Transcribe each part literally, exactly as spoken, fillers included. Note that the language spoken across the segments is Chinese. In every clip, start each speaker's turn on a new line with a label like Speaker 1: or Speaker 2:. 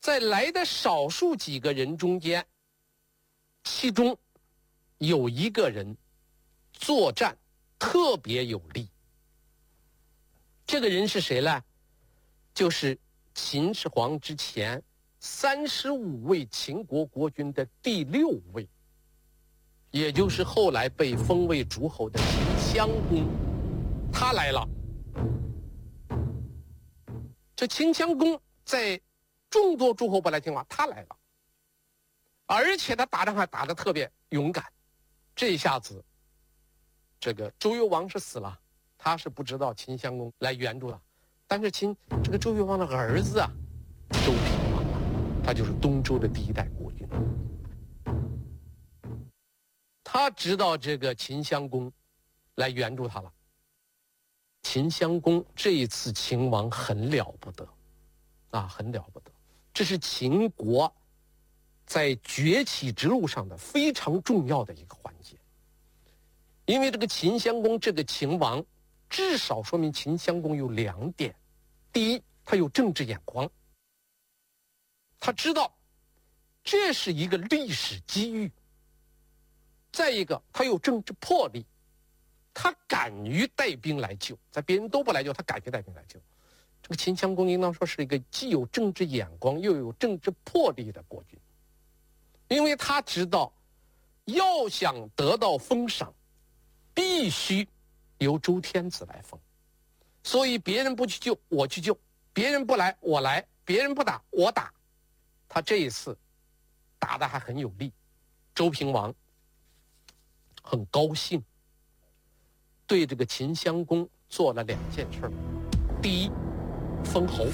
Speaker 1: 在来的少数几个人中间，其中有一个人作战特别有力。这个人是谁呢？就是秦始皇之前三十五位秦国国君的第六位，也就是后来被封为诸侯的秦襄公，他来了。这秦襄公在众多诸侯不来听话，他来了，而且他打仗还打得特别勇敢。这一下子，这个周幽王是死了，他是不知道秦襄公来援助了。但是秦这个周幽王的儿子啊，周平王啊，他就是东周的第一代国君。他知道这个秦襄公来援助他了。秦襄公这一次秦王很了不得，啊，很了不得。这是秦国在崛起之路上的非常重要的一个环节。因为这个秦襄公这个秦王，至少说明秦襄公有两点：第一，他有政治眼光，他知道这是一个历史机遇；再一个，他有政治魄力，他敢于带兵来救，在别人都不来救，他敢于带兵来救。这个秦襄公应当说是一个既有政治眼光又有政治魄力的国君，因为他知道要想得到封赏，必须由周天子来封，所以别人不去救我去救，别人不来我来，别人不打我打。他这一次打得还很有力，周平王很高兴，对这个秦襄公做了两件事。第一，封侯。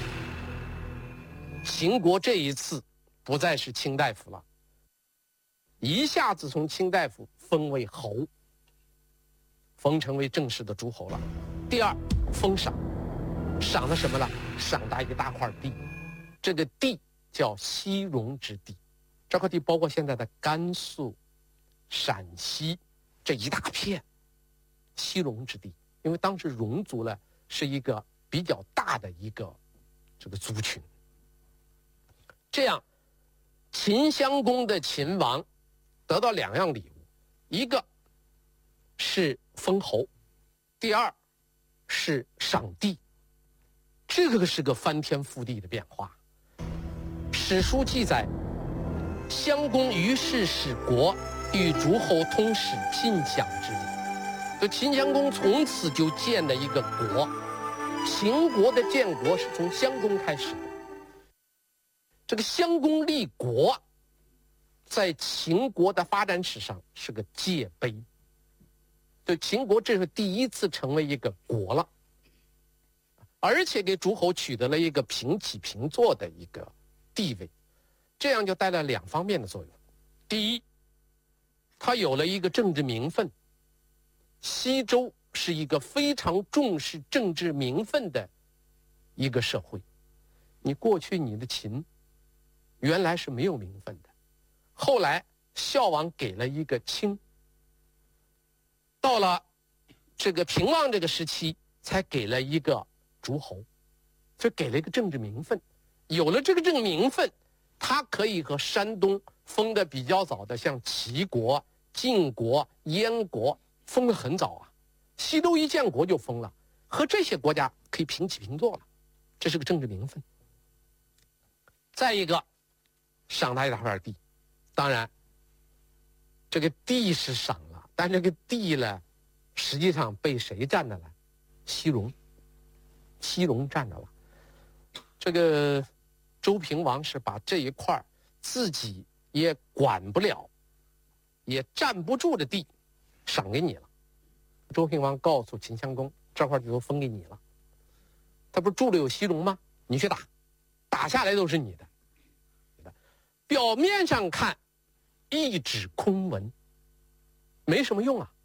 Speaker 1: 秦国这一次不再是卿大夫了，一下子从卿大夫封为侯，封成为正式的诸侯了。第二，封赏，赏的什么呢？赏他一大块地，这个地叫西戎之地，这块地包括现在的甘肃、陕西这一大片西戎之地，因为当时戎族呢是一个比较大的一个这个族群。这样，秦襄公的秦王得到两样礼物，一个是封侯，第二是赏地。这个是个翻天覆地的变化。史书记载，襄公于是使国与诸侯通使聘享之礼。这秦襄公从此就建了一个国，秦国的建国是从襄公开始的。这个襄公立国，在秦国的发展史上是个界碑。对秦国，这是第一次成为一个国了，而且给诸侯取得了一个平起平坐的一个地位，这样就带来两方面的作用。第一，他有了一个政治名分。西周是一个非常重视政治名分的一个社会。你过去你的秦原来是没有名分的，后来孝王给了一个卿，到了这个平王这个时期才给了一个诸侯，就给了一个政治名分。有了这个政治名分，他可以和山东封的比较早的像齐国、晋国、燕国封得很早啊，西周一建国就封了，和这些国家可以平起平坐了，这是个政治名分。再一个，赏他一大块地，当然这个地是赏了，但这个地呢实际上被谁占的了？西戎，西戎占着了。这个周平王是把这一块自己也管不了也站不住的地赏给你了。周平王告诉秦襄公，这块地都分给你了，他不是住了有西戎吗？你去打，打下来都是你的。表面上看一纸空文，没什么用啊。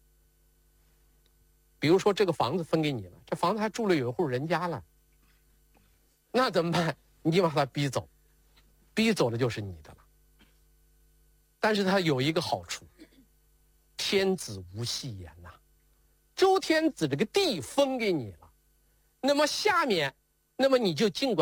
Speaker 1: 比如说这个房子分给你了，这房子还住了有一户人家了，那怎么办？你把他逼走，逼走了就是你的了。但是他有一个好处，天子无戏言呐、啊。周天子这个地分给你了，那么下面，那么你就尽管